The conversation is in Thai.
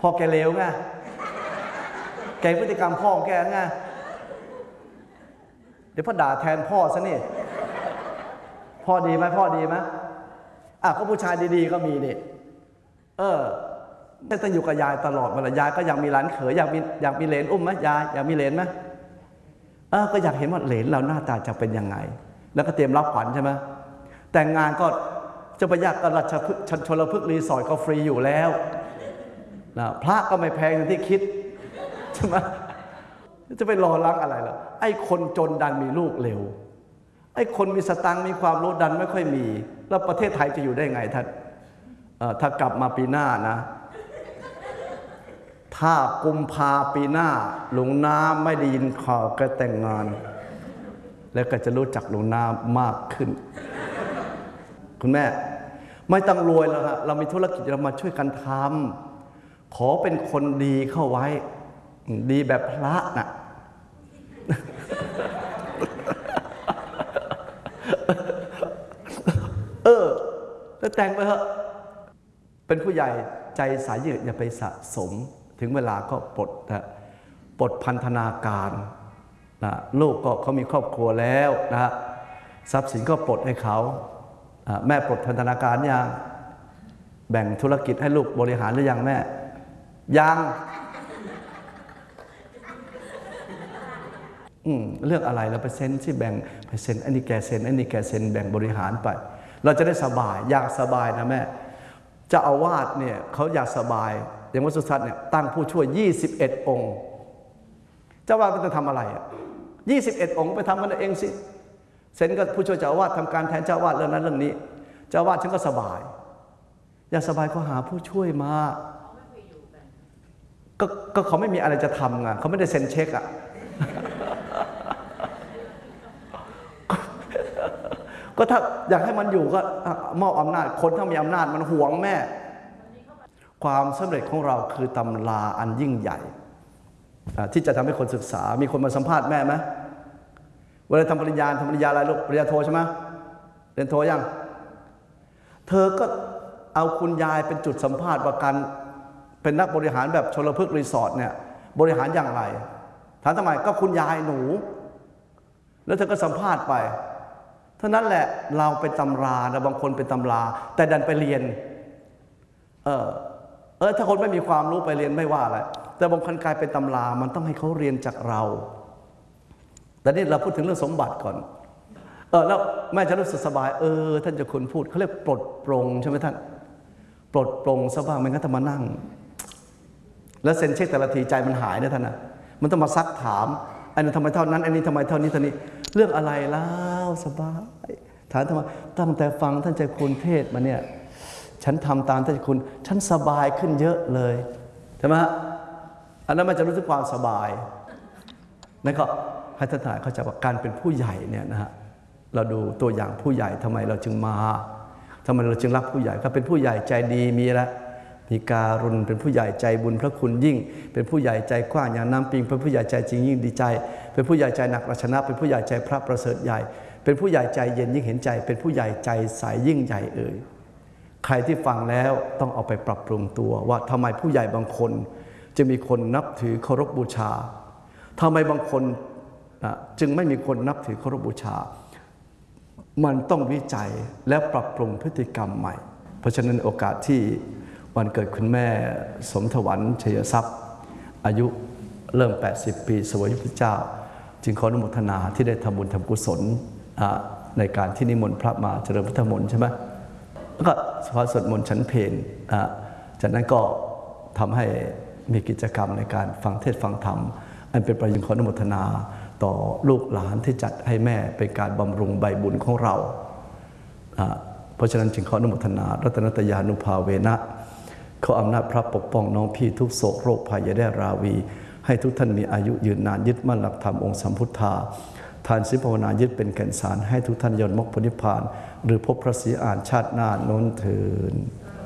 พ่อแกเลวไงแกพฤติกรรมพ่อแกไงเดี๋ยวพ่อด่าแทนพ่อซะนี่พ่อดีไหมพ่อดีไหมก็ผู้ชายดีๆก็มีนี่แต่ต้องอยู่กับยายตลอดเวลายายก็อยากมีหลานเขยอยากมีเหลนอุ้มไหมยายอยากมีเหลนไหมก็อยากเห็นว่าเหลนเราหน้าตาจะเป็นยังไงแล้วก็เตรียมรับขวัญใช่ไหมแต่งงานก็จะไปยากกับราชชลพฤกษ์รีสอร์ทก็ฟรีอยู่แล้วนะพระก็ไม่แพงอย่างที่คิดใช่ไหมจะไปรอรักอะไรล่ะไอ้คนจนดันมีลูกเร็วไอ้คนมีสตังค์มีความรู้ดันไม่ค่อยมีแล้วประเทศไทยจะอยู่ได้ไงท่านถ้ากลับมาปีหน้านะถ้ากุมภาปีหน้าหลวงน้าไม่ได้ยินข่าวก็แต่งงานแล้วก็จะรู้จักหลวงน้ามากขึ้นคุณแม่ไม่ต้องรวยแล้วฮะเรามีธุรกิจเรามาช่วยกันทำขอเป็นคนดีเข้าไว้ดีแบบพระน่ะแล้วแต่งไปเถอะเป็นผู้ใหญ่ใจสายยืดอย่าไปสะสมถึงเวลาก็ปลดพันธนาการนะลูกก็เขามีครอบครัวแล้วนะทรัพย์สินก็ปลดให้เขาแม่ปลดพันธนาการยังแบ่งธุรกิจให้ลูกบริหารหรือยังแม่ยังเรื่องอะไรเราไปเซ็นที่แบ่งไปเซ็นอันนี้แกเซ็นอันนี้แกเซ็นแบ่งบริหารไปเราจะได้สบายอยากสบายนะแม่เจ้าอาวาสเนี่ยเขาอยากสบายอย่างวัดสุทัศน์เนี่ยตั้งผู้ช่วย21 องค์เจ้าอาวาสมันจะทำอะไร21 องค์ไปทำกันเองสิเซ็นก็ผู้ช่วยเจ้าอาวาสทำการแทนเจ้าอาวาสเรื่องนั้นเรื่องนี้เจ้าอาวาสฉันก็สบายอยากสบายก็หาผู้ช่วยมาก็เขาไม่มีอะไรจะทำไงเขาไม่ได้เซ็นเช็คก็ถ้าอยากให้มันอยู่ก็มอบอำนาจคนถ้ามีอำนาจมันหวงแม่ความสำเร็จของเราคือตำราอันยิ่งใหญ่ที่จะทำให้คนศึกษามีคนมาสัมภาษณ์แม่ไหมเวลาทำปริญญาอะไรลูกปริญญาโทใช่ไหมเรียนโทยังเธอก็เอาคุณยายเป็นจุดสัมภาษณ์ว่าการเป็นนักบริหารแบบชลพฤกษ์รีสอร์ทเนี่ยบริหารอย่างไรถามทำไมก็คุณยายหนูแล้วเธอก็สัมภาษณ์ไปเท่านั้นแหละเราเป็นตำรานะบางคนเป็นตำราแต่ดันไปเรียนถ้าคนไม่มีความรู้ไปเรียนไม่ว่าอะไรแต่บางคนกลายเป็นตำรามันต้องให้เขาเรียนจากเราแต่นี่เราพูดถึงเรื่องสมบัติก่อนแล้วแม่จะรู้สึกสบายท่านเจ้าคุณพูดเขาเรียกปลดปลงใช่ไหมท่านปลดปลงซะบ้างไม่งั้นถ้ามานั่งแล้วเซ็นเช็คแต่ละทีใจมันหายนะท่านนะมันต้องมาซักถามอันนี้ทำไมเท่านั้นอันนี้ทำไมเท่านี้เรื่องอะไรแล้วสบายถามทำไมตั้งแต่ฟังท่านเจ้าคุณเทศมาเนี่ยฉันทำตามท่านเจ้าคุณฉันสบายขึ้นเยอะเลยใช่ไหมอันนั้นมันจะรู้สึกความสบายนั่นก็ให้ท่านทั้งหลายเข้าใจว่าการเป็นผู้ใหญ่เนี่ยนะฮะเราดูตัวอย่างผู้ใหญ่ทำไมเราจึงมาทำไมเราจึงรักผู้ใหญ่ก็เป็นผู้ใหญ่ใจดีมีแล้วมีการุณเป็นผู้ใหญ่ใจบุญพระคุณยิ่งเป็นผู้ใหญ่ใจกว้างอย่างน้ำปิงเป็นผู้ใหญ่ใจจริงยิ่งดีใจเป็นผู้ใหญ่ใจหนักราชนะเป็นผู้ใหญ่ใจพระประเสริฐใหญ่เป็นผู้ใหญ่ใจเย็นยิ่งเห็นใจเป็นผู้ใหญ่ใจใสยิ่งใหญ่ใครที่ฟังแล้วต้องเอาไปปรับปรุงตัวว่าทำไมผู้ใหญ่บางคนจะมีคนนับถือเคารพบูชาทำไมบางคนจึงไม่มีคนนับถือเคารพบูชามันต้องวิจัยและปรับปรุงพฤติกรรมใหม่เพราะฉะนั้นโอกาสที่วันเกิดคุณแม่สมถวันชัยทรัพย์อายุเริ่ม80 ปีสวยพระเจ้าจึงขออนุโมทนาที่ได้ทำบุญทำกุศลในการที่นิมนต์พระมาเจริญพุทธมนต์ใช่ไหมแล้วก็สวดมนต์ฉันเพลจากนั้นก็ทำให้มีกิจกรรมในการฟังเทศน์ฟังธรรมอันเป็นประโยชน์ขออนุโมทนาต่อลูกหลานที่จัดให้แม่เป็นการบำรุงใบบุญของเราเพราะฉะนั้นจึงขออนุโมทนารัตนตยานุภาเวนะขออำนาจพระปกป้องน้องพี่ทุกโศกโรคภัยอย่าได้ราวีให้ทุกท่านมีอายุยืนนานยึดมั่นหลักธรรมองค์สัมพุทธาทานศีลภาวนายึดเป็นแก่นสารให้ทุกท่านยนต์มรรคผลนิพพานหรือพบพระศรีอานชาติหน้าโน้นเถิด